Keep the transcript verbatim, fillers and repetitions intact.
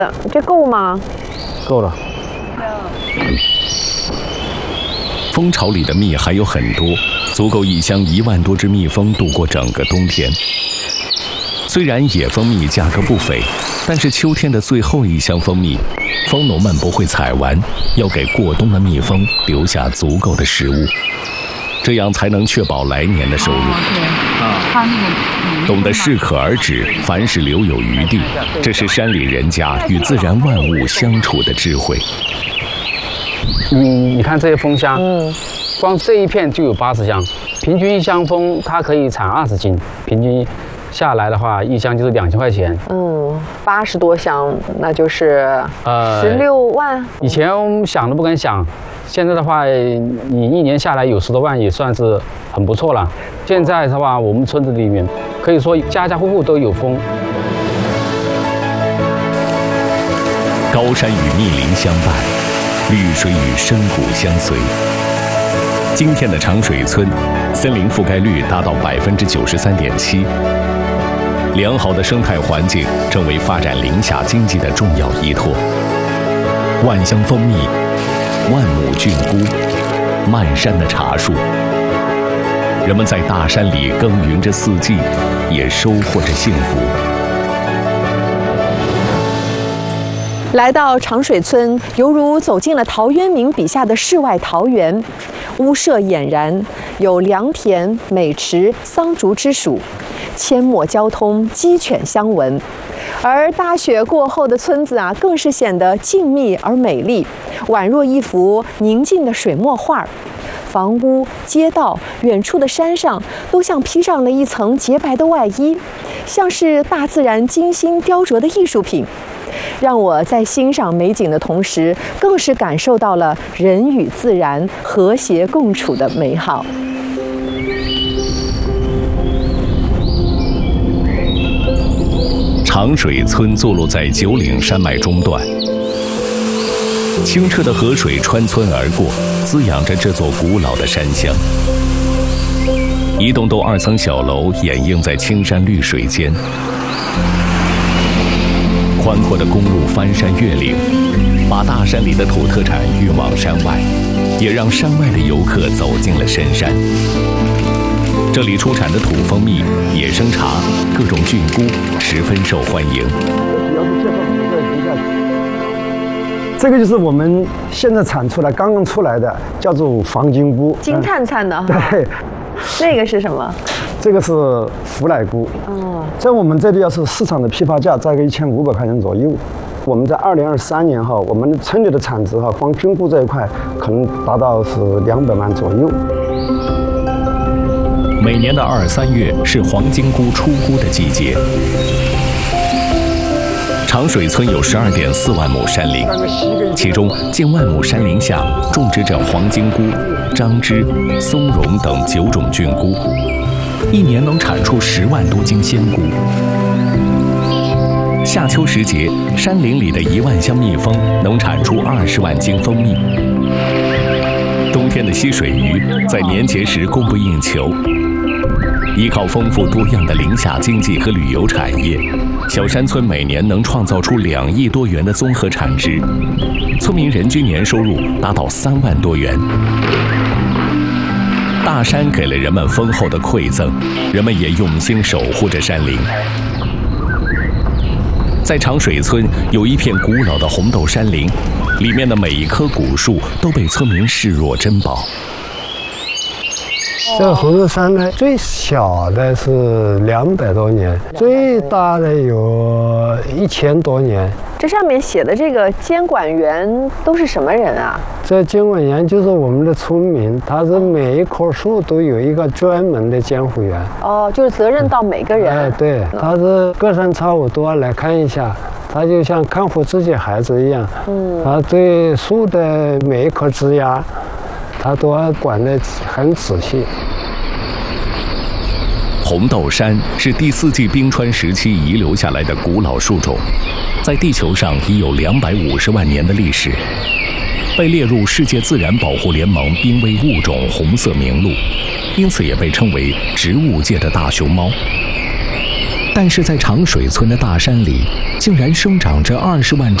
这够吗？ 够了。 蜂巢里的蜜还有很多，足够一箱一万多只蜜蜂度过整个冬天。虽然野蜂蜜价格不菲，但是秋天的最后一箱蜂蜜，蜂农们不会采完，要给过冬的蜜蜂留下足够的食物，这样才能确保来年的收入。懂得适可而止，凡事留有余地，这是山里人家与自然万物相处的智慧。 嗯，你看这些蜂箱，嗯，光这一片就有八十箱，平均一箱蜂它可以产二十斤，平均下来的话，一箱就是两千块钱。 嗯，八十多箱，那就是呃十六万。 以前我们想都不敢想，现在的话，你一年下来有十多万，也算是很不错了。现在的话，我们村子里面可以说家家户户都有蜂。 高山与密林相伴，绿水与深谷相随。今天的长水村，森林覆盖率达到百分之九十三点七。良好的生态环境成为发展林下经济的重要依托。万香蜂蜜，万亩菌菇，漫山的茶树，人们在大山里耕耘着四季，也收获着幸福。 来到长水村，犹如走进了陶渊明笔下的世外桃源，屋舍俨然，有良田、美池、桑竹之属，阡陌交通，鸡犬相闻。而大雪过后的村子啊，更是显得静谧而美丽，宛若一幅宁静的水墨画。房屋、街道、远处的山上，都像披上了一层洁白的外衣，像是大自然精心雕琢的艺术品。让我在欣赏美景的同时，更是感受到了人与自然和谐共处的美好。 长水村坐落在九岭山脉中段，清澈的河水穿村而过，滋养着这座古老的山乡。一栋栋二层小楼掩映在青山绿水间，宽阔的公路翻山越岭，把大山里的土特产运往山外，也让山外的游客走进了深山。这里出产的土蜂蜜、野生茶、各种菌菇十分受欢迎。 这个就是我们现在产出来、刚刚出来的，叫做黄金菇， 金灿灿的哈。 对， 那个是什么？ 这个是福来菇。哦，在我们这里要是市场的批发价在个一千五百块钱左右。我们在二零二三年哈，我们村里的产值哈，光菌菇这一块可能达到是两百万左右。 每年的二三月是黄金菇出菇的季节。长水村有十二点四万亩山林，其中近万亩山林下种植着黄金菇、张芝、松茸等九种菌菇，一年能产出十万多斤鲜菇。夏秋时节，山林里的一万箱蜜蜂能产出二十万斤蜂蜜。冬天的溪水鱼在年节时供不应求。依靠丰富多样的林下经济和旅游产业，小山村每年能创造出两亿多元的综合产值，村民人均年收入达到三万多元。大山给了人们丰厚的馈赠，人们也用心守护着山林。在长水村有一片古老的红豆山林，里面的每一棵古树都被村民视若珍宝。 这个红豆杉呢，最小的是两百多年，最大的有一千多年。 这上面写的这个监管员都是什么人啊？ 这监管员就是我们的村民，他是每一棵树都有一个专门的监护员。 哦，就是责任到每个人。 哎，对，他是隔三差五都要来看一下，他就像看护自己孩子一样。嗯，他对树的每一棵枝丫，他都要管得很仔细。 红豆杉是第四纪冰川时期遗留下来的古老树种，在地球上已有两百五十万年的历史，被列入世界自然保护联盟濒危物种红色名录，因此也被称为植物界的大熊猫。 但是在长水村的大山里，竟然生长着二十万